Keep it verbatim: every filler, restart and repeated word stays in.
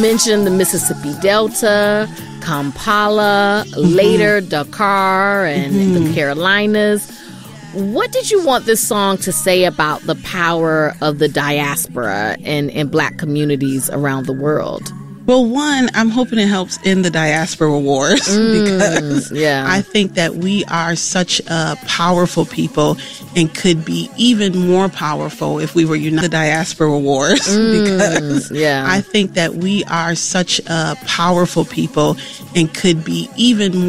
mentioned the Mississippi Delta, Kampala, mm-hmm. later Dakar and mm-hmm. the Carolinas. What did you want this song to say about the power of the diaspora and, and Black communities around the world? Well, one, I'm hoping it helps in the diaspora wars mm, because yeah. I think that we are such a powerful people and could be even more powerful if we were united. The diaspora wars mm, because yeah. I think that we are such a powerful people and could be even more